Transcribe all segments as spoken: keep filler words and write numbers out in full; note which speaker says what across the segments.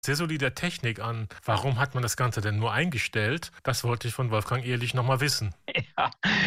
Speaker 1: sehr solider Technik an. Warum hat man das Ganze denn nur eingestellt? Das wollte ich von Wolfgang Ehrlich noch mal wissen.
Speaker 2: Ja,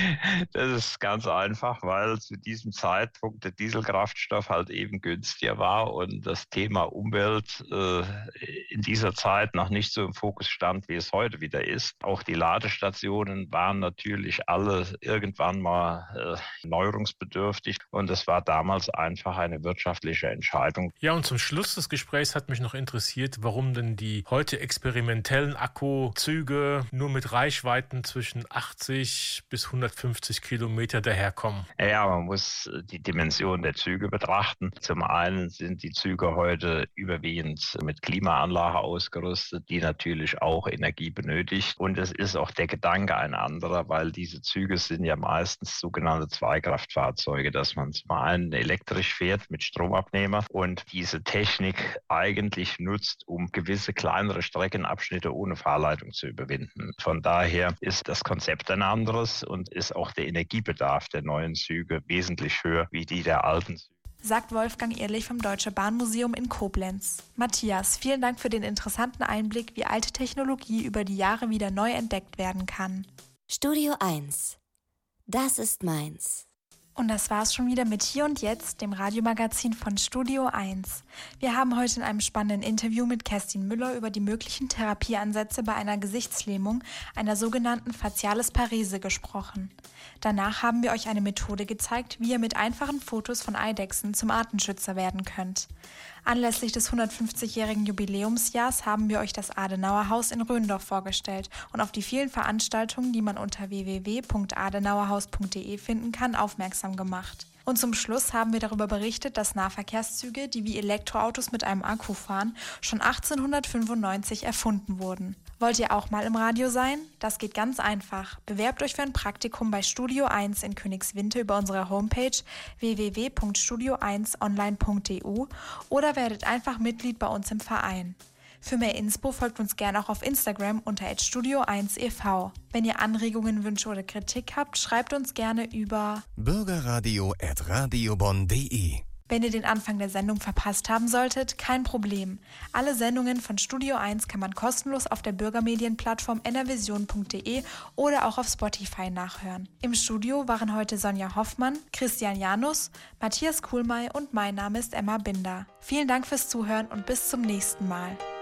Speaker 2: das ist ganz einfach, weil zu diesem Zeitpunkt der Dieselkraftstoff halt eben günstiger war und das Thema Umwelt äh, in dieser Zeit noch nicht so im Fokus stand, wie es heute wieder ist. Auch die Ladestationen waren natürlich alle irgendwann mal äh, neuerungsbedürftig und es war damals einfach eine wirtschaftliche Entscheidung.
Speaker 1: Ja, und zum Schluss des Gesprächs hat mich noch interessiert, warum denn die heute experimentellen Akkuzüge nur mit Reichweiten zwischen achtzig bis hundertfünfzig Kilometer daherkommen.
Speaker 2: Ja, man muss die Dimension der Züge betrachten. Zum einen sind die Züge heute überwiegend mit Klimaanlage ausgerüstet, die natürlich auch Energie benötigt. Und es ist auch der Gedanke ein anderer, weil diese Züge sind ja meistens sogenannte Zweikraftfahrzeuge, dass man zum einen elektrisch fährt mit Stromabnehmer und diese Technik eigentlich nutzt, um gewisse kleinere Streckenabschnitte ohne Fahrleitung zu überwinden. Von daher ist das Konzept ein anderes und ist auch der Energiebedarf der neuen Züge wesentlich höher wie die der alten Züge.
Speaker 3: Sagt Wolfgang Ehrlich vom Deutsche Bahnmuseum in Koblenz. Matthias, vielen Dank für den interessanten Einblick, wie alte Technologie über die Jahre wieder neu entdeckt werden kann.
Speaker 4: Studio eins. Das ist meins.
Speaker 3: Und das war's schon wieder mit Hier und Jetzt, dem Radiomagazin von Studio eins. Wir haben heute in einem spannenden Interview mit Kerstin Müller über die möglichen Therapieansätze bei einer Gesichtslähmung, einer sogenannten Facialis Parese, gesprochen. Danach haben wir euch eine Methode gezeigt, wie ihr mit einfachen Fotos von Eidechsen zum Artenschützer werden könnt. Anlässlich des hundertfünfzigjährigen Jubiläumsjahrs haben wir euch das Adenauerhaus in Röndorf vorgestellt und auf die vielen Veranstaltungen, die man unter w w w punkt adenauerhaus punkt d e finden kann, aufmerksam gemacht. Und zum Schluss haben wir darüber berichtet, dass Nahverkehrszüge, die wie Elektroautos mit einem Akku fahren, schon achtzehnhundertfünfundneunzig erfunden wurden. Wollt ihr auch mal im Radio sein? Das geht ganz einfach. Bewerbt euch für ein Praktikum bei Studio eins in Königswinter über unsere Homepage w w w punkt studio eins online punkt d u oder werdet einfach Mitglied bei uns im Verein. Für mehr Inspo folgt uns gerne auch auf Instagram unter at studio eins e v. Wenn ihr Anregungen, Wünsche oder Kritik habt, schreibt uns gerne über
Speaker 5: bürgerradio at radiobonn punkt d e.
Speaker 3: Wenn ihr den Anfang der Sendung verpasst haben solltet, kein Problem. Alle Sendungen von Studio eins kann man kostenlos auf der Bürgermedienplattform n r vision punkt d e oder auch auf Spotify nachhören. Im Studio waren heute Sonja Hoffmann, Christian Janus, Matthias Kuhlmey und mein Name ist Emma Binder. Vielen Dank fürs Zuhören und bis zum nächsten Mal.